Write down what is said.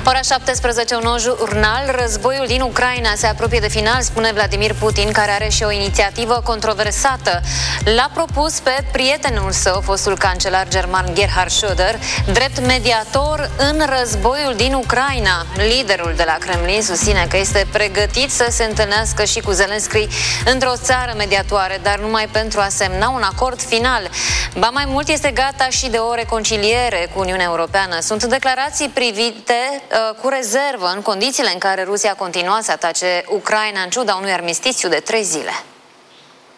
Ora 17, un nou jurnal. Războiul din Ucraina se apropie de final, spune Vladimir Putin, care are și o inițiativă controversată. L-a propus pe prietenul său, fostul cancelar german Gerhard Schröder, drept mediator în războiul din Ucraina. Liderul de la Kremlin susține că este pregătit să se întâlnească și cu Zelensky într-o țară mediatoare, dar numai pentru a semna un acord final. Ba mai mult, este gata și de o reconciliere cu Uniunea Europeană. Sunt declarații privite cu rezervă în condițiile în care Rusia continua să atace Ucraina în ciuda unui armistițiu de 3 zile.